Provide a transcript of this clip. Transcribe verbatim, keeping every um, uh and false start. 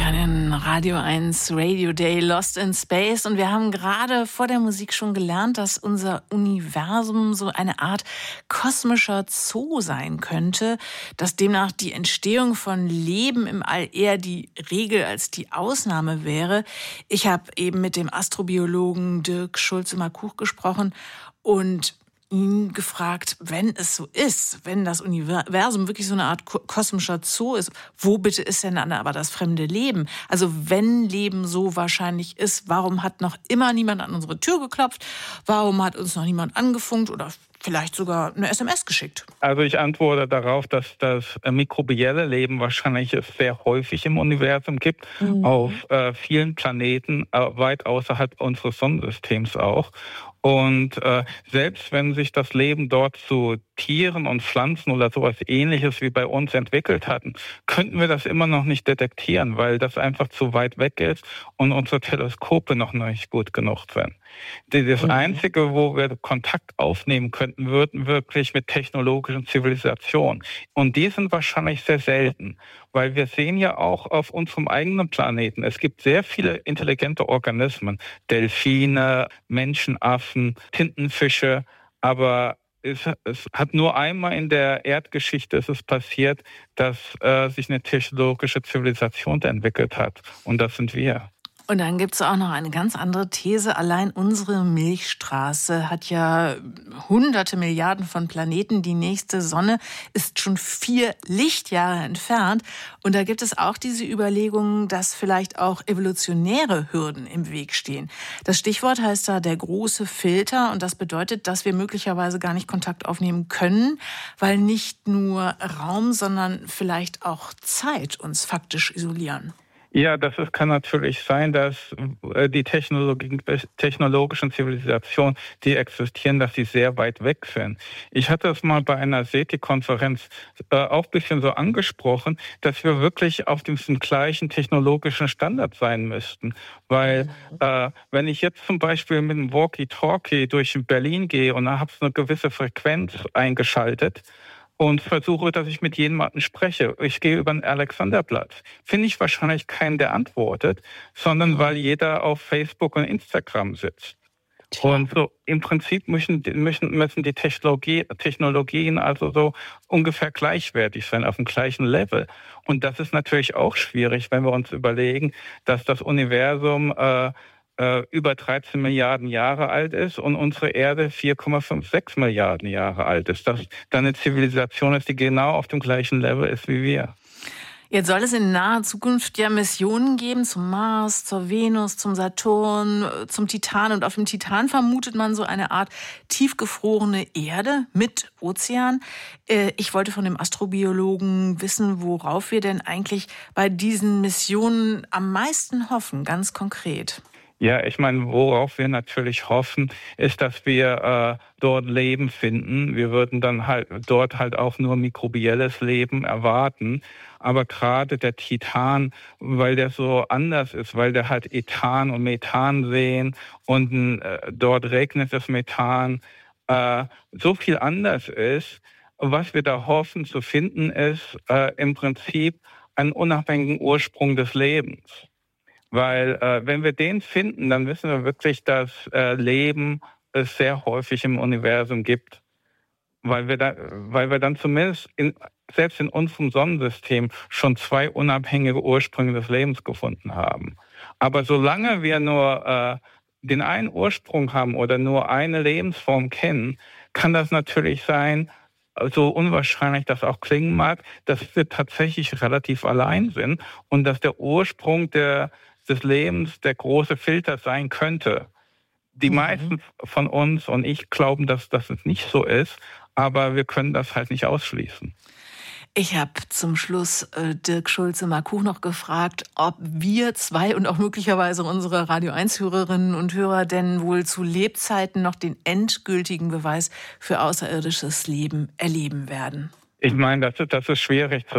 Ja, den Radio eins Radio Day Lost in Space. Und wir haben gerade vor der Musik schon gelernt, dass unser Universum so eine Art kosmischer Zoo sein könnte, dass demnach die Entstehung von Leben im All eher die Regel als die Ausnahme wäre. Ich habe eben mit dem Astrobiologen Dirk Schulze-Markuch gesprochen und ihn gefragt, wenn es so ist, wenn das Universum wirklich so eine Art kosmischer Zoo ist, wo bitte ist denn dann aber das fremde Leben? Also wenn Leben so wahrscheinlich ist, warum hat noch immer niemand an unsere Tür geklopft? Warum hat uns noch niemand angefunkt oder vielleicht sogar eine S M S geschickt? Also ich antworte darauf, dass das mikrobielle Leben wahrscheinlich es sehr häufig im Universum gibt, mhm. auf äh, vielen Planeten, äh, weit außerhalb unseres Sonnensystems auch. Und äh, selbst wenn sich das Leben dort zu Tieren und Pflanzen oder sowas Ähnliches wie bei uns entwickelt hatten, könnten wir das immer noch nicht detektieren, weil das einfach zu weit weg ist und unsere Teleskope noch nicht gut genug sind. Das mhm. Einzige, wo wir Kontakt aufnehmen könnten, würden wirklich mit technologischen Zivilisationen. Und die sind wahrscheinlich sehr selten, weil wir sehen ja auch auf unserem eigenen Planeten, es gibt sehr viele intelligente Organismen, Delfine, Menschenaffen, Tintenfische, aber es, es hat nur einmal in der Erdgeschichte ist es passiert, dass äh, sich eine technologische Zivilisation entwickelt hat. Und das sind wir. Und dann gibt es auch noch eine ganz andere These. Allein unsere Milchstraße hat ja hunderte Milliarden von Planeten. Die nächste Sonne ist schon vier Lichtjahre entfernt. Und da gibt es auch diese Überlegungen, dass vielleicht auch evolutionäre Hürden im Weg stehen. Das Stichwort heißt da der große Filter. Und das bedeutet, dass wir möglicherweise gar nicht Kontakt aufnehmen können, weil nicht nur Raum, sondern vielleicht auch Zeit uns faktisch isolieren. Ja, das ist, kann natürlich sein, dass die Technologie, technologischen Zivilisationen, die existieren, dass sie sehr weit weg sind. Ich hatte es mal bei einer SETI-Konferenz äh, auch ein bisschen so angesprochen, dass wir wirklich auf diesem gleichen technologischen Standard sein müssten. Weil äh, wenn ich jetzt zum Beispiel mit einem Walkie-Talkie durch Berlin gehe und da habe ich eine gewisse Frequenz eingeschaltet, und versuche, dass ich mit jemandem spreche. Ich gehe über den Alexanderplatz. Finde ich wahrscheinlich keinen, der antwortet, sondern weil jeder auf Facebook und Instagram sitzt. Und so im Prinzip müssen, müssen, müssen die Technologie, Technologien also so ungefähr gleichwertig sein, auf dem gleichen Level. Und das ist natürlich auch schwierig, wenn wir uns überlegen, dass das Universum äh, über dreizehn Milliarden Jahre alt ist und unsere Erde vier Komma sechsundfünfzig Milliarden Jahre alt ist. Das dann eine Zivilisation ist, die genau auf dem gleichen Level ist wie wir. Jetzt soll es in naher Zukunft ja Missionen geben zum Mars, zur Venus, zum Saturn, zum Titan. Und auf dem Titan vermutet man so eine Art tiefgefrorene Erde mit Ozean. Ich wollte von dem Astrobiologen wissen, worauf wir denn eigentlich bei diesen Missionen am meisten hoffen, ganz konkret. Ja, ich meine, worauf wir natürlich hoffen, ist, dass wir äh, dort Leben finden. Wir würden dann halt dort halt auch nur mikrobielles Leben erwarten. Aber gerade der Titan, weil der so anders ist, weil der halt Ethan und Methan sehen und äh, dort regnet das Methan, äh, so viel anders ist. Was wir da hoffen zu finden, ist äh, im Prinzip einen unabhängigen Ursprung des Lebens. Weil äh, wenn wir den finden, dann wissen wir wirklich, dass äh, Leben es sehr häufig im Universum gibt. Weil wir, da, weil wir dann zumindest in, selbst in unserem Sonnensystem schon zwei unabhängige Ursprünge des Lebens gefunden haben. Aber solange wir nur äh, den einen Ursprung haben oder nur eine Lebensform kennen, kann das natürlich sein, so unwahrscheinlich das auch klingen mag, dass wir tatsächlich relativ allein sind und dass der Ursprung der des Lebens der große Filter sein könnte. Die mhm. meisten von uns und ich glauben, dass das nicht so ist, aber wir können das halt nicht ausschließen. Ich habe zum Schluss äh, Dirk Schulze-Markuch noch gefragt, ob wir zwei und auch möglicherweise unsere Radio eins Hörerinnen und Hörer denn wohl zu Lebzeiten noch den endgültigen Beweis für außerirdisches Leben erleben werden. Ich meine, das ist, das ist schwierig zu